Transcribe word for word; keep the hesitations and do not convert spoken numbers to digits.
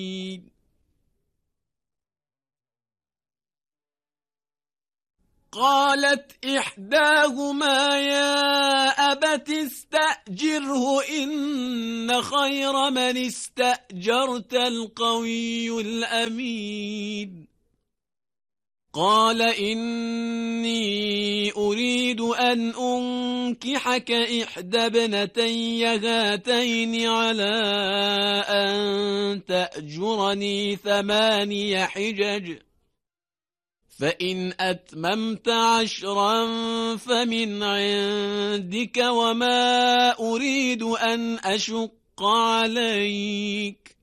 قالت إحداهما يا أبت استأجره إن خير من استأجرت القوي الأمين قال إني أريد أن أنكحك إحدى ابنتي هاتين على أن تأجرني ثماني حجج فإن أتممت عشرا فمن عندك وما أريد أن أشق عليك